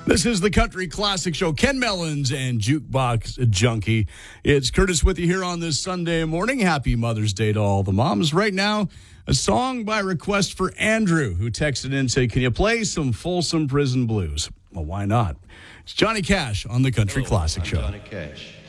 This is the Country Classic Show. Ken Mellons and Jukebox Junkie. It's Curtis with you here on this Sunday morning. Happy Mother's Day to all the moms. Right now, a song by request for Andrew, who texted in and said, can you play some Folsom Prison Blues? Well, why not? It's Johnny Cash on the Country Classic I'm Show. Johnny Cash.